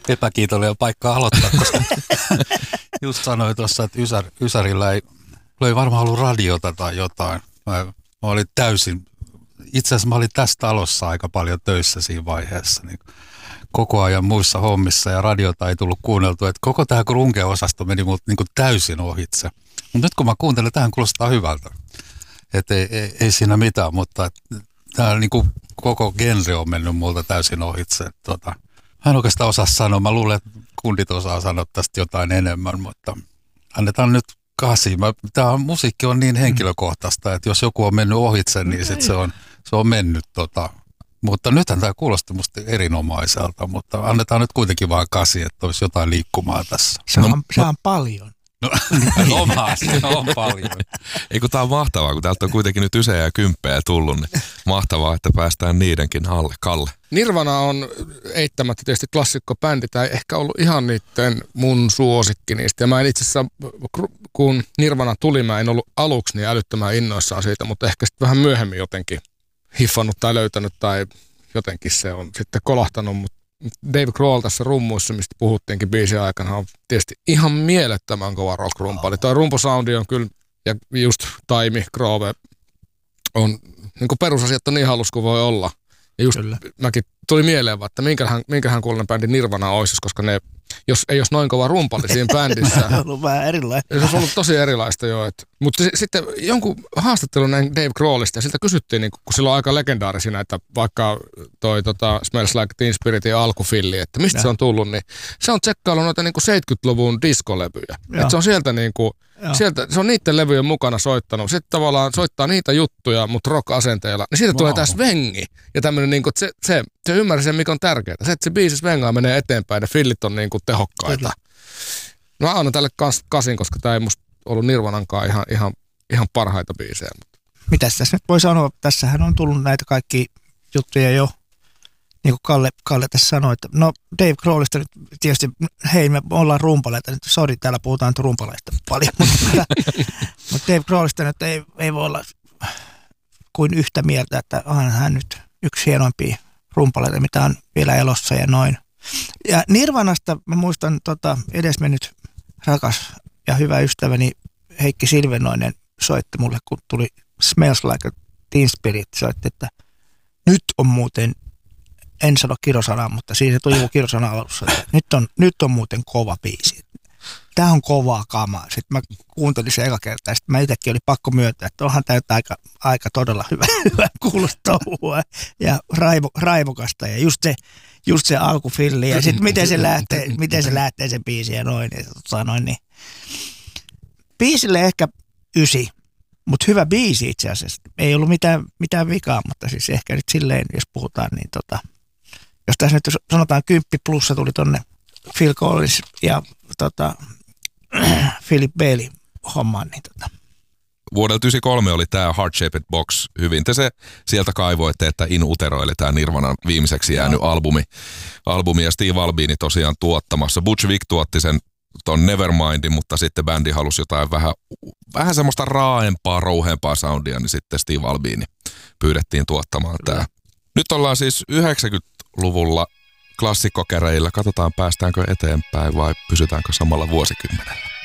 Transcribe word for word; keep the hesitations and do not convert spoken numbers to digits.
epäkiitollinen paikka aloittaa, koska just sanoin tuossa, että Ysär, Ysärillä ei, ei varmaan ollut radiota tai jotain. Mä, mä olin täysin, itse asiassa mä olin tässä talossa aika paljon töissä siinä vaiheessa, niin koko ajan muissa hommissa ja radiota ei tullut kuunneltua, että koko tämä grunge-osasto meni multa niin kuin täysin ohitse. Mutta nyt kun mä kuuntelen, tähän kuulostaa hyvältä. Että ei, ei, ei siinä mitään, mutta tämä niin kuin koko genre on mennyt multa täysin ohitse. Tota, mä en oikeastaan osaa sanoa. Mä luulen, että kundit osaa sanoa tästä jotain enemmän, mutta annetaan nyt kasi. Tämä musiikki on niin henkilökohtaista, että jos joku on mennyt ohitse, niin sit se, on, se on mennyt. Tota. Mutta nythän tämä kuulosti musta erinomaiselta, mutta annetaan nyt kuitenkin vaan kasi, että olisi jotain liikkumaa tässä. Se on, no, se no, on paljon. No, omaa, se on paljon. Ei kun tää on mahtavaa, kun täältä on kuitenkin nyt ysejä ja kymppejä tullut, niin mahtavaa, että päästään niidenkin alle. Kalle. Nirvana on eittämättä tietysti klassikkobändi, tai ehkä ollut ihan niiden mun suosikki niistä. Ja mä en itse asiassa, kun Nirvana tuli, mä en ollut aluksi niin älyttömän innoissaan siitä, mutta ehkä sitten vähän myöhemmin jotenkin hiffannut tai löytänyt tai jotenkin se on sitten kolahtanut, mutta Dave Grohl tässä rummuissa, mistä puhuttiinkin biisin aikana, on tietysti ihan mielettömän kova rock-rumpali. Tuo rumposoundi on kyllä, ja just Taimi, Grove, on niin kuin perusasiat on niin halus kuin voi olla. Ja just kyllä. Mäkin tuli mieleen, että minkähän, minkähän kuulonen bändi Nirvana olisi, koska ne, jos ei olisi noin kova rumpali siinä bändissä. Se on ollut vähän erilaista. Se on ollut tosi erilaista jo. Et. Mutta s- sitten jonkun haastattelun näin Dave Grohlista, ja siltä kysyttiin, niin kun sillä on aika legendaarisia näitä, vaikka toi tota, Smells Like Teen Spiritin alkufilli, että mistä ja. se on tullut, niin se on tsekkailu noita niin kuin seitsemänkymmentäluvun diskolevyjä. Et se on sieltä niin kuin, sieltä, se on niiden levyjen mukana soittanut. Sitten tavallaan soittaa niitä juttuja, mutta rock-asenteella. Niin siitä wow. tulee tää svengi. Ja tämmönen niinku, se, se, se ymmärsi sen, mikä on tärkeää. Se, että se biisi svengaa menee eteenpäin ja fillit on niinku tehokkaita. Kyllä. No mä annan tälle kans kasin, koska tää ei musta ollut Nirvanankaan ihan, ihan, ihan parhaita biisejä. Mutta. Mitäs tässä nyt voi sanoa? Tässähän on tullut näitä kaikki juttuja jo. Niin kuin Kalle, Kalle tässä sanoi, että no Dave Grohlista nyt tietysti, hei me ollaan rumpaleita, nyt sori täällä puhutaan nyt rumpaleista paljon, mutta, mutta Dave Grohlista nyt ei, ei voi olla kuin yhtä mieltä, että onhan hän nyt yksi hienoimpia rumpaleita, mitä on vielä elossa ja noin. Ja Nirvanasta mä muistan tota, edesmennyt rakas ja hyvä ystäväni Heikki Silvenoinen soitti mulle, kun tuli Smells Like Teen Spirit, soitti, että nyt on muuten, en sano kirosanaa, mutta siinä tuli joku kirosana alussa, että nyt on, nyt on muuten kova biisi. Tämä on kovaa kamaa. Sitten mä kuuntelin sen eka kertaa, sitten mä itsekin oli pakko myöntää, että onhan tämä aika, aika todella hyvä, hyvä kuulostaa ja raivo, raivokasta ja just se, just se alkufilli ja sitten miten se lähtee, miten se lähtee se biisi ja noin. Ja tota noin niin. Biisille ehkä ysi, mutta hyvä biisi itse asiassa. Ei ollut mitään, mitään vikaa, mutta siis ehkä nyt silleen, jos puhutaan, niin tota, jos tässä nyt sanotaan kymppi plussa tuli tonne Phil Collins ja tota, Philip Bailey hommaan, niin tota. Vuodelta yhdeksänkymmentäkolme oli tämä Heart Shaped Box. Hyvin te se sieltä kaivoitte, että In Utero, eli tämä Nirvanan viimeiseksi jäänyt no. albumi. albumi. Ja Steve Albini tosiaan tuottamassa. Butch Vig tuotti sen ton Nevermindin, mutta sitten bändi halusi jotain vähän, vähän semmoista raaempaa, rouheempaa soundia, niin sitten Steve Albini pyydettiin tuottamaan tämä. Nyt ollaan siis yhdeksänkymmentäluvulla klassikkokäreillä. Katsotaan, päästäänkö eteenpäin vai pysytäänkö samalla vuosikymmenellä.